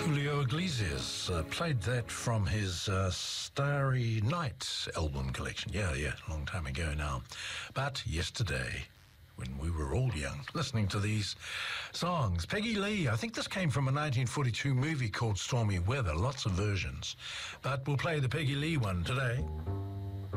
Julio Iglesias played that from his Starry Night album collection. Yeah, a long time ago now. But yesterday, when we were all young, listening to these songs. Peggy Lee, I think this came from a 1942 movie called Stormy Weather, lots of versions. But we'll play the Peggy Lee one today.